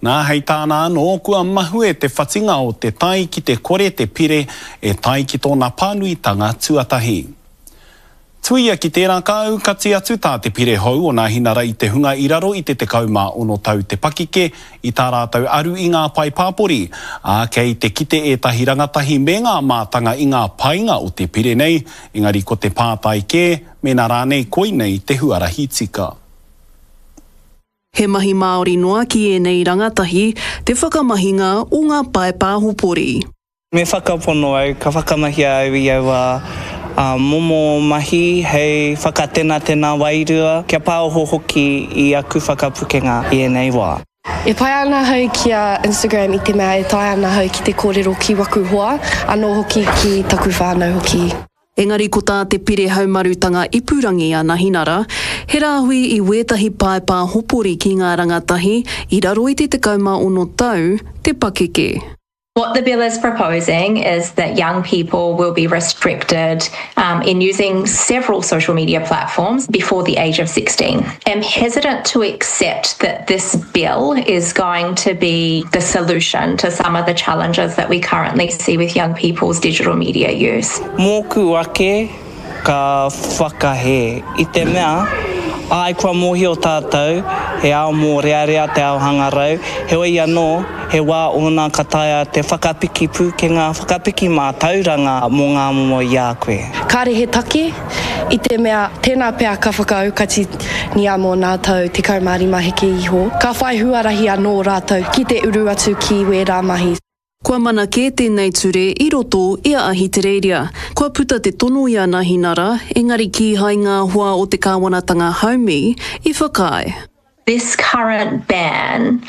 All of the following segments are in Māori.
Nā hei tāna anō kua mahu e te whatinga o te tai ki te kore te pire e tai ki tōna pānuitanga tuatahi. Tuia ki tērā kāu kati atu tā te pire hou o nā hinara i te hunga i raro i te kauma ono tau te pakike i tā rātau aru i ngā pai pāpori. Kei te kite e tahi rangatahi me ngā mātanga i ngā painga o te pire nei, engari ko te pātai ke, me nā rānei koinei te huarahi tika. He mahi Māori noa ki e nei rangatahi, te whakamahinga o ngā pai pāhupori. Me whakapono au, ka whakamahi au i au momo mahi hei whakatena wairua, kia pāoho hoki i aku whakapukenga i nei wā. E pai ana hau ki a Instagram i te mea e tai ana hau ki te kōrero ki waku hoa, anō hoki ki taku whānau hoki. Engari ko tā te pire haumarutanga ipurangi a Nahinara, he rāhui i wētahi paepā hopori ki ngā rangatahi i raro i te kauma ono tau te pakeke. What the bill is proposing is that young people will be restricted in using several social media platforms before the age of 16. I'm hesitant to accept that this bill is going to be the solution to some of the challenges that we currently see with young people's digital media use. Mōku ake ka whakahe i te mea, ai kua mohi o tātou, he ao mō rea te ao hangarau, he oi anō, he wā ona kataia te whakapiki pūkenga, whakapiki mā tauranga mō ngā momo i a koe. Kāre he take, i te mea tēnā pēr ka whakaukati ni a mō nātou te kaumāri maheke iho. Ka whai huarahi anō rātou ki te uru atu ki wērā mahi. Kua mana kē tēnei ture i roto ia ahi te reiria. Kua puta te tono i a Nahinara, engari ki hai ngā hoa o te kāwanatanga haumi i whakai. This current ban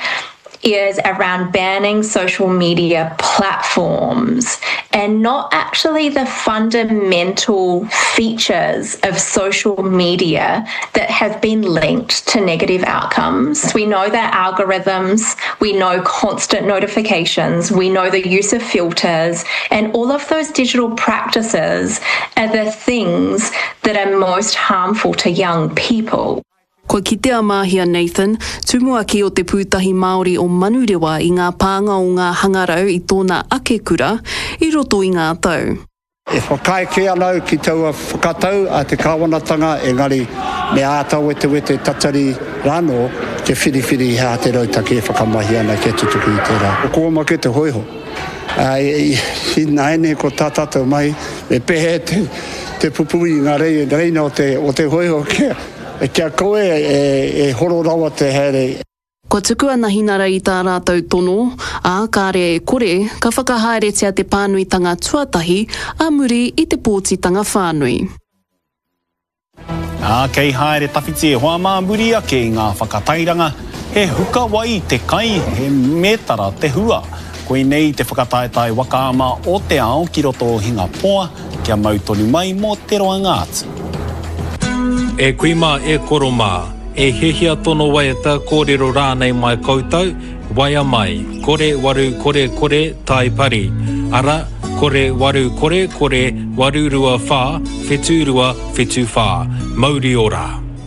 is around banning social media platforms and not actually the fundamental features of social media that have been linked to negative outcomes. We know that algorithms, we know constant notifications, we know the use of filters, and all of those digital practices are the things that are most harmful to young people. Ko kitea mahia Nathan, tumua ki o te pūtahi Māori o Manurewa i ngā pānga o ngā hangarau i tōna ake kura, i roto i ngā tau. E whakai ke anau ki taua whakatau a te kāwanatanga, engari me ātau e te wete tatari rano, ke whiriwhiri hea te rautaki e whakamahi ana ke tutuki i tērā. O kōma ke te hoiho. I naene ko tātātou mai, me pehe te pupui i ngā reina o te hoiho kia koe e horo rawa te here. Ko tukua Nahinara i tā rātou tono, kāre e kore, ka whakahaeretia te pānuitanga tuatahi, a muri i te pōtitanga whānui. Kei haere tawhiti e hoa mā muri ake i ngā whakatairanga, he huka wai te kai, he mētara te hua. Koe nei te whakataetai wakaama o te ao ki roto o hinga poa, kia mautonu mai mō te roanga atu. E kuima e koroma, e hehia tono waiata kōrero rānei mai koutou, waia mai, kore waru kore tai pari. Ara, kore waru kore waru rua whā, whetu rua whetu whā. Mauri ora.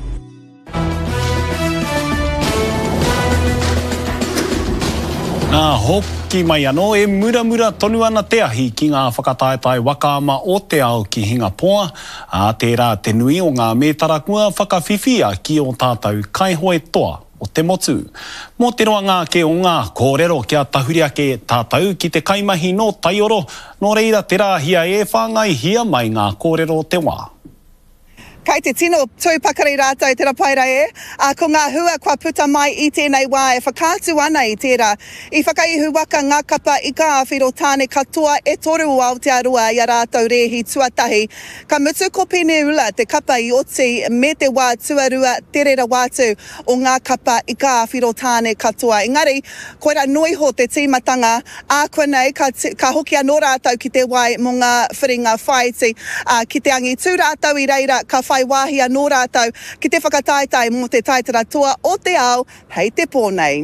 Hoki mai anō, e muramura tonu ana te ahi ki ngā whakataetai wakaama o te ao ki hinga poa. Tērā te nui o ngā mētara kua whakawhiwhia ki o tātou kaihoe toa o te motu. Mō te roanga ke o ngā kōrero kia tahuri ake tātou ki te kaimahi no Taioro, no reira te rāhia e whāngai hia mai ngā kōrero te wā. Kai te tino tūpakari rātou te rapaira e, ko ngā hua kua puta mai i tēnei wā e whakātu ana i tērā. I whakaihu waka ngā kapa i ka awhiro tāne katoa e toru o Aotearoa i a rātou rehi tuatahi. Ka mutu ko pene ula te kapa i oti me te wā tuarua te rera wātu o ngā kapa i ka awhiro tāne katoa. Engari, koera noiho te tīmatanga, koe nei ka hoki anō rātou ki te wai mo ngā whiringa whaiti. Ki te angi tū rātou i reira, ka whai wāhi anō rātou ki te whakataetai mō te taitara toa o te ao, hei te pōnei.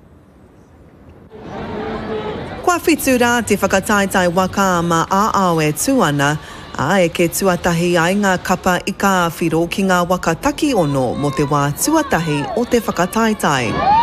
Kua whitu rā te whakataetai wakaama a ao e tuana, e ke tuatahi ai ngā kapa i ka awhiro ki ngā waka taki ono mō te wā tuatahi o te whakataetai.